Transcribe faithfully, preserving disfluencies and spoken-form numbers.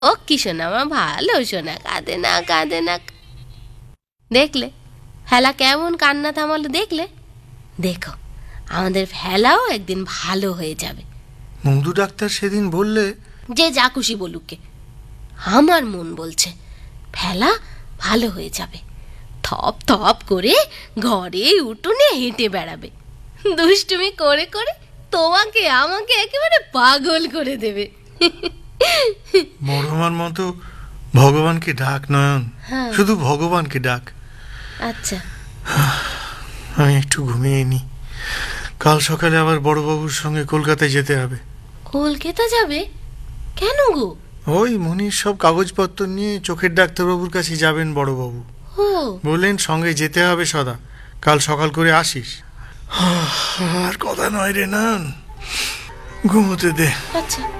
ও কি শোনা, আমার ভালো শোনা, কাঁদে না কাঁদে না। দেখলে ফেলা কেমন কান্না থামালো, দেখলে? দেখো আমাদের ফেলাও একদিন ভালো হয়ে যাবে। মধু ডাক্তার সেদিন বললে, যে যা খুশি বলুকে, আমার মন বলছে ফেলা ভালো হয়ে যাবে। থপ থপ করে ঘরে উঠোনে হেঁটে বেড়াবে, দুষ্টুমি করে করে তোমাকে আমাকে একেবারে পাগল করে দেবে। বড়মার মতো ভগবানকে ডাক নয়ন, হ্যাঁ। শুধু ভগবানকে ডাক। আচ্ছা, আমি একটু ঘুমিয়ে নি, কাল সকালে আবার বড়বাবুর সঙ্গে কলকাতায় যেতে হবে। কলকাতা যাবে কেন গো? ওই মনির সব কাগজপত্র নিয়ে চোখের ডাক্তারবাবুর কাছে যাবেন বড়বাবু। ও বললেন সঙ্গে যেতে হবে সদা, কাল সকাল করে আসিস। আর কথা নয় রে নান, ঘুমোতে দে। আচ্ছা।